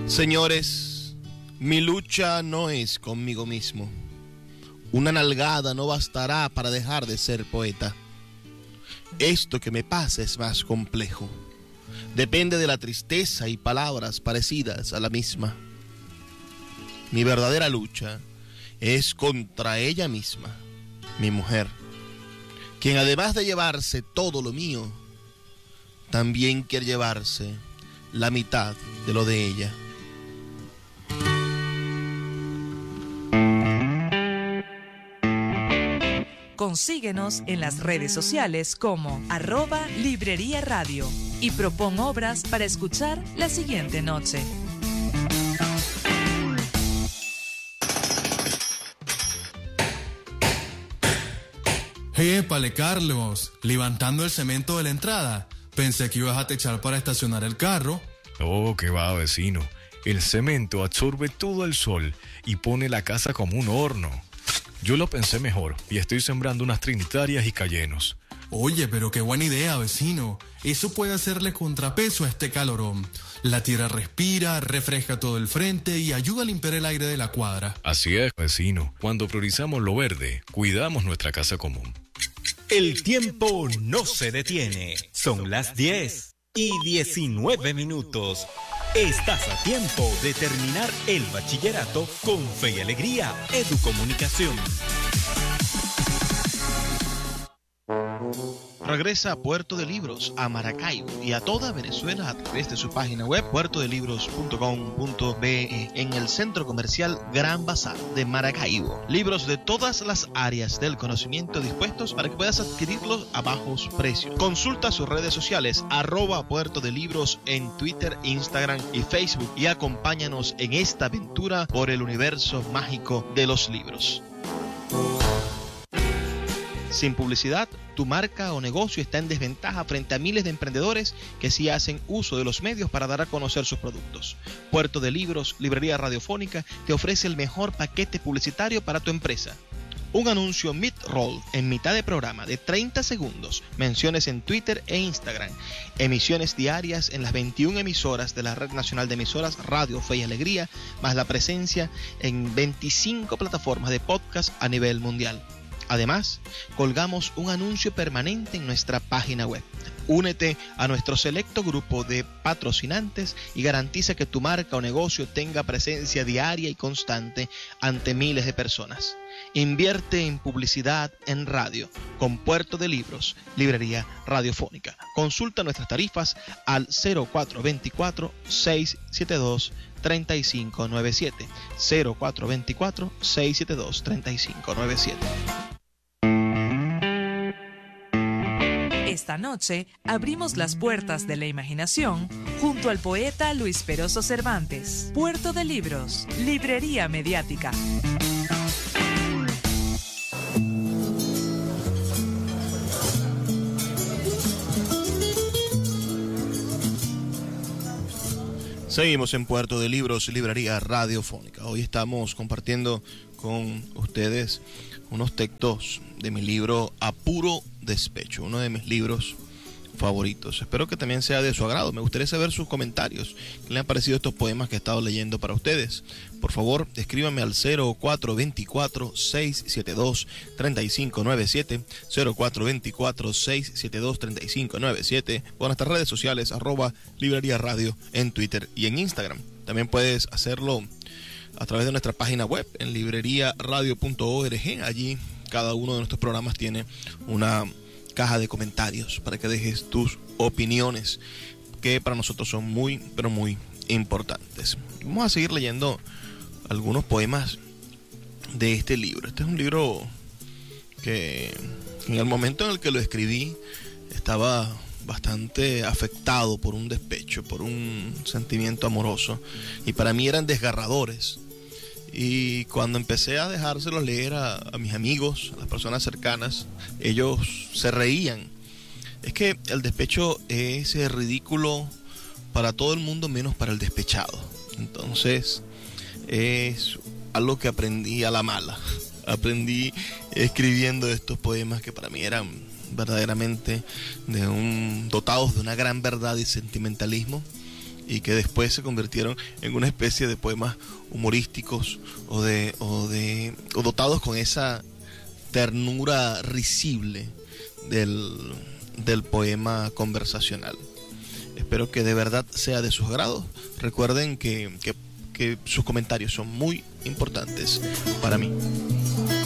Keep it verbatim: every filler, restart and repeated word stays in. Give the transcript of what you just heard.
Señores, mi lucha no es conmigo mismo. Una nalgada no bastará para dejar de ser poeta. Esto que me pasa es más complejo. Depende de la tristeza y palabras parecidas a la misma. Mi verdadera lucha es contra ella misma, mi mujer, quien además de llevarse todo lo mío, también quiere llevarse la mitad de lo de ella. Consíguenos en las redes sociales como arroba Librería Radio y propón obras para escuchar la siguiente noche. Épale, Carlos, levantando el cemento de la entrada. Pensé que ibas a techar para estacionar el carro. Oh, qué va, vecino. El cemento absorbe todo el sol y pone la casa como un horno. Yo lo pensé mejor y estoy sembrando unas trinitarias y cayenos. Oye, pero qué buena idea, vecino. Eso puede hacerle contrapeso a este calorón. La tierra respira, refresca todo el frente y ayuda a limpiar el aire de la cuadra. Así es, vecino. Cuando priorizamos lo verde, cuidamos nuestra casa común. El tiempo no se detiene. Son las diez y diecinueve minutos. Estás a tiempo de terminar el bachillerato con fe y alegría. Educomunicación. Regresa a Puerto de Libros, a Maracaibo y a toda Venezuela a través de su página web puerto de libros punto com punto be en el Centro Comercial Gran Bazar de Maracaibo. Libros de todas las áreas del conocimiento dispuestos para que puedas adquirirlos a bajos precios. Consulta sus redes sociales, arroba Puerto de Libros en Twitter, Instagram y Facebook y acompáñanos en esta aventura por el universo mágico de los libros. Sin publicidad, tu marca o negocio está en desventaja frente a miles de emprendedores que sí hacen uso de los medios para dar a conocer sus productos. Puerto de Libros, Librería Radiofónica, te ofrece el mejor paquete publicitario para tu empresa. Un anuncio mid-roll en mitad de programa de treinta segundos, menciones en Twitter e Instagram, emisiones diarias en las veintiuna emisoras de la Red Nacional de Emisoras Radio Fe y Alegría, más la presencia en veinticinco plataformas de podcast a nivel mundial. Además, colgamos un anuncio permanente en nuestra página web. Únete a nuestro selecto grupo de patrocinantes y garantiza que tu marca o negocio tenga presencia diaria y constante ante miles de personas. Invierte en publicidad en radio con Puerto de Libros, Librería Radiofónica. Consulta nuestras tarifas al cero cuatro dos cuatro, seis siete dos, tres cinco nueve siete, cero cuatro dos cuatro, seis siete dos, tres cinco nueve siete. Esta noche abrimos las puertas de la imaginación junto al poeta Luis Peroso Cervantes. Puerto de Libros, Librería Mediática. Seguimos en Puerto de Libros, Librería Radiofónica. Hoy estamos compartiendo con ustedes unos textos de mi libro A Puro Despecho, uno de mis libros favoritos. Espero que también sea de su agrado. Me gustaría saber sus comentarios. ¿Qué le han parecido estos poemas que he estado leyendo para ustedes? Por favor, escríbanme al cero cuatro dos cuatro, seis siete dos, tres cinco nueve siete, cero cuatro dos cuatro, seis siete dos, tres cinco nueve siete, o en nuestras redes sociales, arroba Librería Radio en Twitter y en Instagram. También puedes hacerlo a través de nuestra página web en librería radio punto org. Allí cada uno de nuestros programas tiene una caja de comentarios para que dejes tus opiniones, que para nosotros son muy, pero muy importantes. Vamos a seguir leyendo algunos poemas de este libro. Este es un libro que en el momento en el que lo escribí estaba bastante afectado por un despecho, por un sentimiento amoroso, y para mí eran desgarradores. Y cuando empecé a dejárselos leer a, a mis amigos, a las personas cercanas, ellos se reían. Es que el despecho es ridículo para todo el mundo menos para el despechado. Entonces es algo que aprendí a la mala. Aprendí escribiendo estos poemas que para mí eran verdaderamente de un, dotados de una gran verdad y sentimentalismo, y que después se convirtieron en una especie de poemas humorísticos o de o de o dotados con esa ternura risible del, del poema conversacional. Espero que de verdad sea de sus grados. Recuerden que, que, que sus comentarios son muy importantes para mí.